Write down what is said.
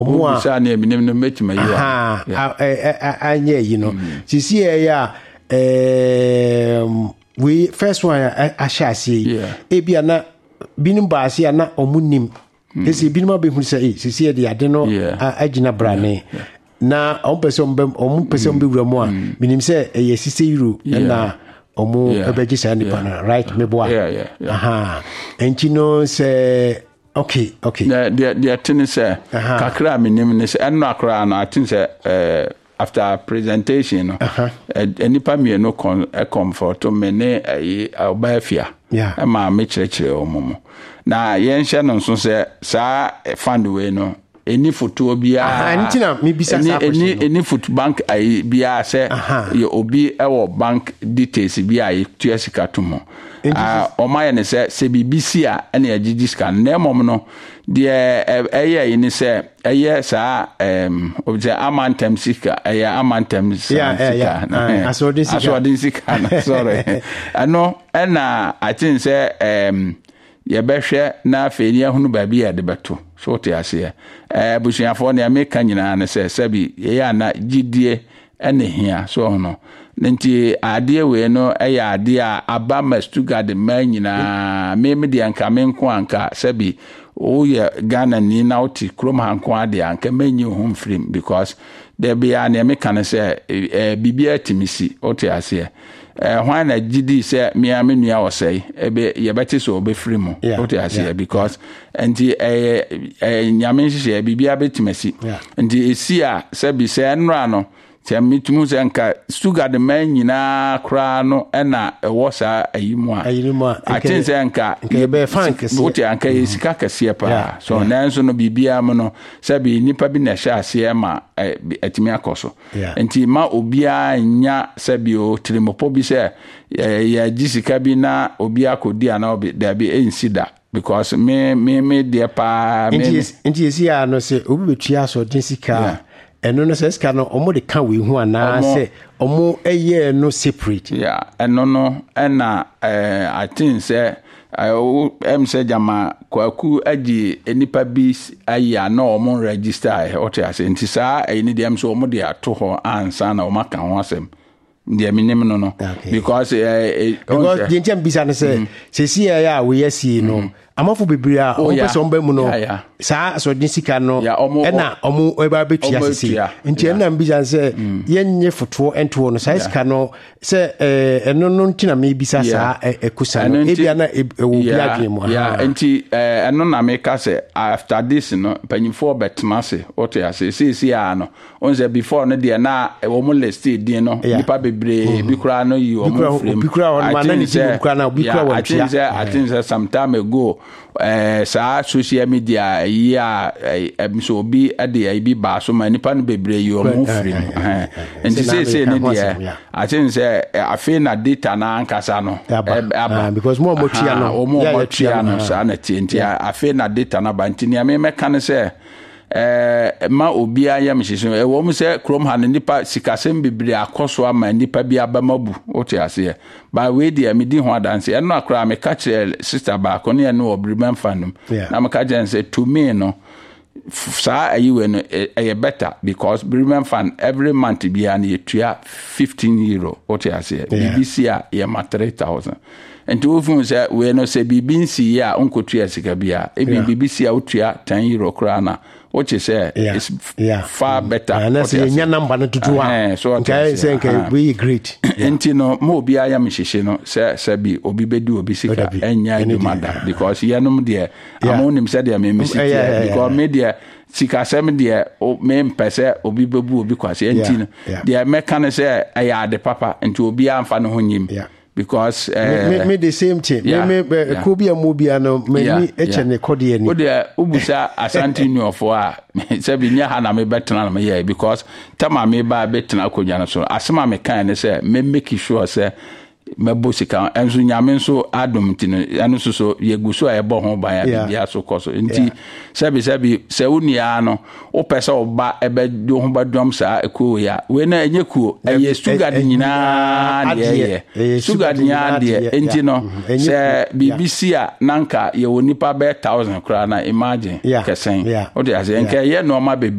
Omusa na eminim no metima yi anye you know sisi ya we first one ashasi ebia na binim baasi na omunim esi binim abehu say sisi ya de ade no agina brane na ompese wura mu a binim say e sisi euro na omu ebeji say nipa na right meboa enchino say okay the thing say kakra minim ne say enno akra na atin say after presentation no enipa me no comfort me ne obafia ma me chire omomo na yen hye no nso say sa fund we no eni foto bia ntina me bisa sa eni foot bank ai bia say ye obi e bank details bia ai tuasika to mo omaye ne se BBC a ene agigi scan na mom no de eye ni se eye sa obje amantem sika eye amantem sika asodin sika na sorry ano ena I think say ye behwe na afeni ahunu ba bia de beto so te ase busuafo ne ameka nyina ne se sabi ye na gidie ene hia so hono nti ade we no eye ade a aba mastuga de manyina meme de anka menko anka sabi o ye Ghana ni na oti krom hanko ade anka manyi hom frame because there be an ameka ne se bibia timisi oti ase when na gidi say me amenu a osei ebe ye beti so obe free mu oti ase because nti nyame hye bibia betimasi nti esi a sabi say nra no Mitu Zanka Suga the man yina crano ena wasa ayimwa. Atinze anka be fank wote anka isikaka siepa. So nanso no bibia mono sabi nipa bi na sha asiema atimi akoso. Enti ma obia nya sabi o trimopo bi se ya jisika bi na obia kodi ana obi da bi ensida because me de pa me enti esi ya no se obi betua so jisika eno no se ska no omo de kan we hu ana se omo eye no separate eno no na I think say say jama kwaku agi enipa bi aya na omo register ote ase nti sa eni dem so omo de ato ho ansa na omo kan ho asem the minimum no because the intend bisa no say see ya we see no amafo bebria o pese omba mu no sa so din sika no na omo eba betua sisi nti na bisa say yenye foto ento no sa sika no say eno no ntina me bisa sa ekusa no ebia na wo bia dwen mu nti eno na me ka say after this no panyifo betmase what ya say ya no on say before no de na wo mo list din no nipa bebre bi kura no yi omo frame bi kura on man ni bi kura na bi kura won tia I think some time ago sa social media ya so bi ade bi ba so ma nipa no bebre yi omo frame and say ne dia I think say afi na data na ankasa no because more motia no motia no sa na tintia afi na data na bantini ame meka ne say ma obi ayam hyehyem wo mu se krom ha nipa sikasem bibiri akoso ama nipa bi abamabu ote ase ba we dia medi ho adanse eno akra me ka kire sister ba ko ne no obriman fanum na me ka jense to me no sa ayiwe no better because Briman fan every month bi an yetua €15 ote ase BBC a ye ma 3,000 and to ofun say we no say BBC ya onkotua sika bia BBC a otua €10 krana which is it's far better and that's your number no to so okay say we great entino mo bia ya mhihye no say bi obi bedu obi sika enya edumada because yenum de amonim say de me sika because media sika sem de me mpese obi bebu obi kwase entino de meka no say aya de papa enti obi amfa no honyim because me the same thing me could be a movie and me echene kodi ani odia ubusa asante nuofo a se bi nya ha na me betena na me ye because tama me ba betena akonya no so asema me kan ne say me make sure say mebo sika enso nyame nso adom tino eno so yegu so ebo ho ban ya bia so koso nti sebi se unia no o pese oba ebe do ho badom sa eko ya we na enye kuo eye sugar nyina de sugar nyina de enti no se BBC a nanka ye wonipa be 1000 kra na imagine kesen o de ase enke ye no ma